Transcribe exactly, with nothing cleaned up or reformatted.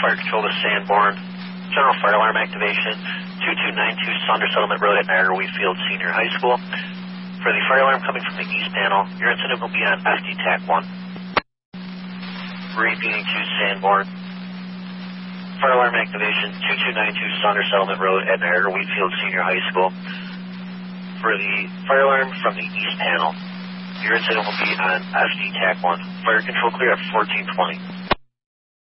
Fire Control to Sanborn. General fire alarm activation, two two nine two Saunders Settlement Road at Niagara Wheatfield Senior High School. For the fire alarm coming from the east panel, your incident will be on F D T A C one. Repeating to Sanborn. Fire alarm activation, two two nine two Saunders Settlement Road at Niagara Wheatfield Senior High School. For the fire alarm from the east panel, your incident will be on F D T A C one. Fire control clear at fourteen twenty.